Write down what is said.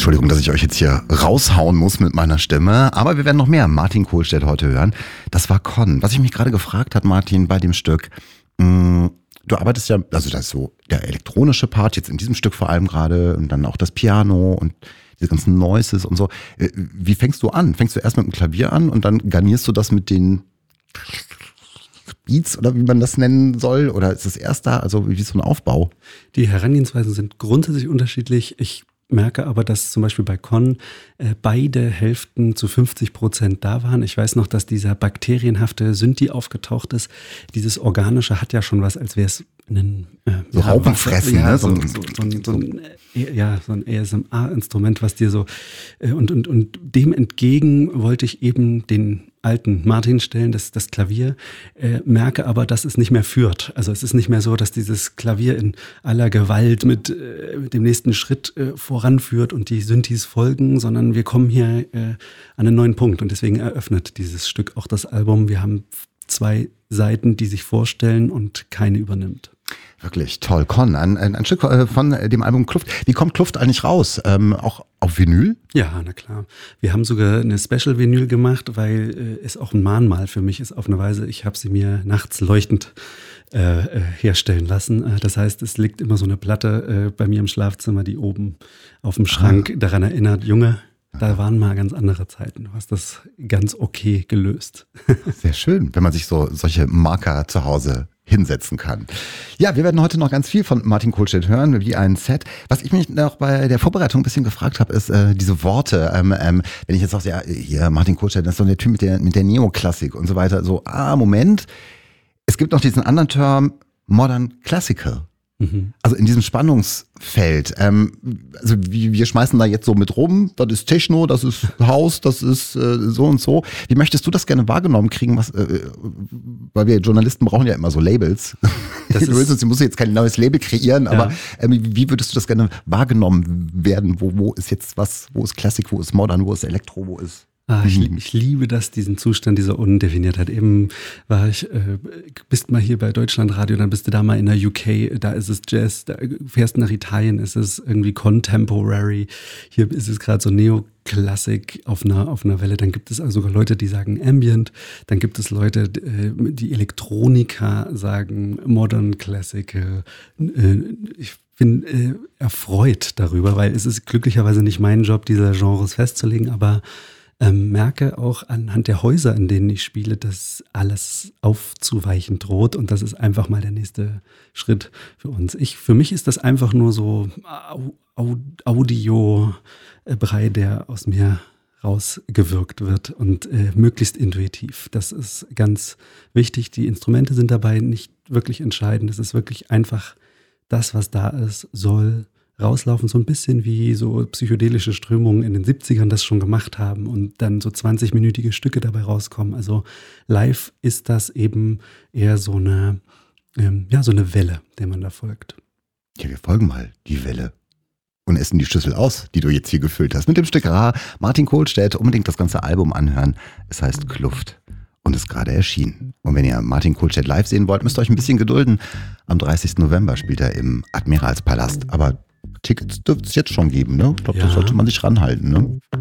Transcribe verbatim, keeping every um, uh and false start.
Entschuldigung, dass ich euch jetzt hier raushauen muss mit meiner Stimme, aber wir werden noch mehr Martin Kohlstedt heute hören. Das war Con. Was ich mich gerade gefragt hat, Martin, bei dem Stück, mh, du arbeitest ja, also das ist so der elektronische Part, jetzt in diesem Stück vor allem gerade, und dann auch das Piano und diese ganzen Noises und so. Wie fängst du an? Fängst du erst mit dem Klavier an und dann garnierst du das mit den Beats oder wie man das nennen soll? Oder ist das erst da? Also wie ist so ein Aufbau? Die Herangehensweisen sind grundsätzlich unterschiedlich. Ich merke aber, dass zum Beispiel bei Con äh, beide Hälften zu fünfzig Prozent da waren. Ich weiß noch, dass dieser bakterienhafte Synthi aufgetaucht ist. Dieses Organische hat ja schon was, als wäre es ein äh, so ja, Raupenfressen, ja, ne? So, so, so, so, ein, so ein, ja, so ein A S M R-Instrument, was dir so äh, und, und, und dem entgegen wollte ich eben den alten Martin stellen, das, das Klavier, äh, merke aber, dass es nicht mehr führt. Also es ist nicht mehr so, dass dieses Klavier in aller Gewalt mit, äh, mit dem nächsten Schritt äh, voranführt und die Synthis folgen, sondern wir kommen hier äh, an einen neuen Punkt und deswegen eröffnet dieses Stück auch das Album. Wir haben zwei Seiten, die sich vorstellen und keine übernimmt. Wirklich toll. Con, ein, ein, ein Stück von dem Album Kluft. Wie kommt Kluft eigentlich raus? Ähm, auch auf Vinyl? Ja, na klar. Wir haben sogar eine Special-Vinyl gemacht, weil äh, es auch ein Mahnmal für mich ist auf eine Weise. Ich habe sie mir nachts leuchtend äh, herstellen lassen. Das heißt, es liegt immer so eine Platte äh, bei mir im Schlafzimmer, die oben auf dem Schrank ah. daran erinnert, Junge, da waren mal ganz andere Zeiten. Du hast das ganz okay gelöst. Sehr schön, wenn man sich so solche Marker zu Hause hinsetzen kann. Ja, wir werden heute noch ganz viel von Martin Kohlstedt hören, wie ein Set. Was ich mich noch bei der Vorbereitung ein bisschen gefragt habe, ist äh, diese Worte. Ähm, ähm, wenn ich jetzt sage, ja, hier Martin Kohlstedt, das ist so der Typ mit der, mit der Neoklassik und so weiter. So, ah, Moment. Es gibt noch diesen anderen Term, Modern Classical. Mhm. Also in diesem Spannungsfeld. Ähm, also wir, wir schmeißen da jetzt so mit rum, das ist Techno, das ist House, das ist äh, so und so. Wie möchtest du das gerne wahrgenommen kriegen? Was, äh, weil wir Journalisten brauchen ja immer so Labels. Das du willst, du musst jetzt kein neues Label kreieren, ja. aber äh, wie würdest du das gerne wahrgenommen werden? Wo, wo ist jetzt was, wo ist Klassik, wo ist Modern, wo ist Elektro, wo ist... Ah, ich, ich liebe das, diesen Zustand dieser Undefiniertheit. Eben war ich, äh, bist mal hier bei Deutschlandradio, dann bist du da mal in der U K, da ist es Jazz, da fährst nach Italien, ist es irgendwie Contemporary, hier ist es gerade so Neoklassik auf einer, auf einer Welle, dann gibt es also sogar Leute, die sagen Ambient, dann gibt es Leute, die Elektroniker sagen Modern Classical. Ich bin äh, erfreut darüber, weil es ist glücklicherweise nicht mein Job, diese Genres festzulegen, aber Ähm, merke auch anhand der Häuser, in denen ich spiele, dass alles aufzuweichen droht und das ist einfach mal der nächste Schritt für uns. Ich, für mich ist das einfach nur so Au, Au, Audio-Brei, der aus mir rausgewirkt wird und äh, möglichst intuitiv. Das ist ganz wichtig. Die Instrumente sind dabei nicht wirklich entscheidend. Es ist wirklich einfach das, was da ist, soll rauslaufen, so ein bisschen wie so psychedelische Strömungen in den siebzigern das schon gemacht haben und dann so zwanzig-minütige Stücke dabei rauskommen. Also live ist das eben eher so eine, ähm, ja, so eine Welle, der man da folgt. Ja, wir folgen mal die Welle und essen die Schüssel aus, die du jetzt hier gefüllt hast. Mit dem Stück Ra, Martin Kohlstedt, unbedingt das ganze Album anhören. Es heißt Kluft und ist gerade erschienen. Und wenn ihr Martin Kohlstedt live sehen wollt, müsst ihr euch ein bisschen gedulden. Am dreißigsten November spielt er im Admiralspalast, aber Tickets dürfte es jetzt schon geben, ne? Ich glaube, ja. Das sollte man sich ranhalten, ne?